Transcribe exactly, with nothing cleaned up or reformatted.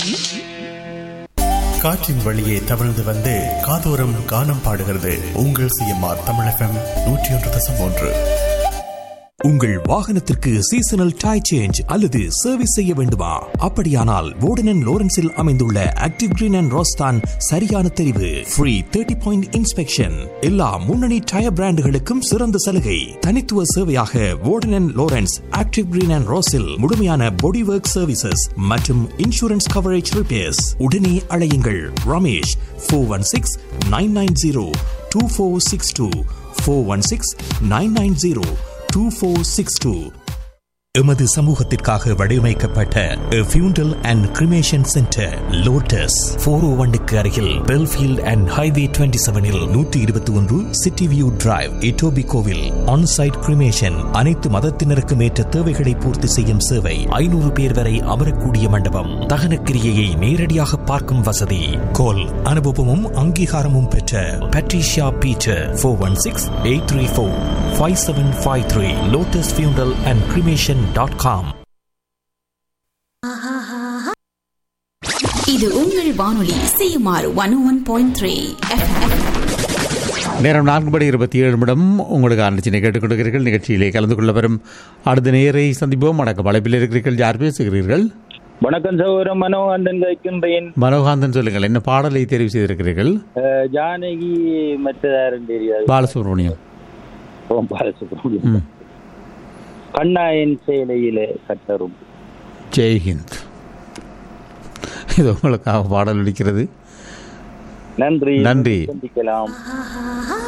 காற்றின் வழியே தவழ்ந்து வந்து காதோரம் கானம் பாடுகிறது உங்கள் சிஎம்ஆர் தமிழ் எஃப்எம் நூற்றி ஒன்று தசம் ஒன்று. உங்கள் வாகனத்திற்கு சீசனல் டயர் சேஞ்ச் அல்லது சர்வீஸ் செய்ய வேண்டுமா? அப்படியானால் வோர்டன் அண்ட் லோரன்ஸில் அமைந்துள்ள ஆக்டிவ் கிரீன் அண்ட் ரோஸ்தான் சரியான தெரிவு. ஃப்ரீ தேர்ட்டி பாயிண்ட் இன்ஸ்பெக்ஷன், எல்லா முன்னணி டயர் பிராண்டுகளுக்கும் சிறந்த சலுகை. தனித்துவ சேவையாக வோர்டன் and Lawrence active green and ரோஸில் முழுமையான பாடி ஒர்க் சர்வீசஸ் மற்றும் இன்சூரன்ஸ் கவரேஜ் ரிப்பேர்ஸ். உடனே அழையுங்கள் Ramesh four one six nine nine zero two four six two four one six nine nine zero two four six two. எமது சமூகத்திற்காக வடிவமைக்கப்பட்ட ஃபியூண்டல் and cremation centre lotus four ஓ ஒன்னுக்கு அருகில் பெல்ஃபீல்ட் அண்ட் ஹைவே டுவெண்ட்டி செவனில் நூற்றி இருபத்தி ஒன்று city view drive இட்டோபிகோவில் onsite cremation. அனைத்து மதத்தினருக்கும் ஏற்ற தேவைகளை பூர்த்தி செய்யும் சேவை. ஐநூறு பேர் வரை அமரக்கூடிய மண்டபம். தகன கிரியையை நேரடியாக பார்க்கும் வசதி. கோல் அனுபவமும் அங்கீகாரமும் பெற்ற Patricia Peter four one six eight three four five seven five three lotus ஃபியூண்டல் அண்ட் கிரிமேஷன் டாட் காம். இது உங்கள் வானொலி சிஎம்ஆர் ஒன் ஓ ஒன் பாயிண்ட் த்ரீ. நேரம் நான்கு மணி இருபத்தி ஏழு நிமிடம். உங்களுக்கு ஆரம்பிச்சினை கேட்டுக் கொடுக்கிறீர்கள். நிகழ்ச்சியிலே கலந்து கொள்ள வரும் அடுத்த நேரை சந்திப்போம். வணக்கம். அழைப்பில் இருக்கிறீர்கள். யார் பேசுகிறீர்கள்? வணக்கம் சகோதரன், மனோகாந்தன் கேட்கின்றேன். மனோகாந்தன், சொல்லுங்கள், என்ன பாடலை தெரிவு செய்திருக்கிறீர்கள்? ஜானகி மற்றதாரும் தெரியாது. பாலசுப்ரமணியம். ஓம் பாலசுப்ரமணியம். கண்ணாயன் சேலையிலே கட்டரும். ஜெய்ஹிந்த். இது உங்களுக்காக பாடல் அளிக்கிறது. நன்றி. நன்றி. சந்திக்கலாம்.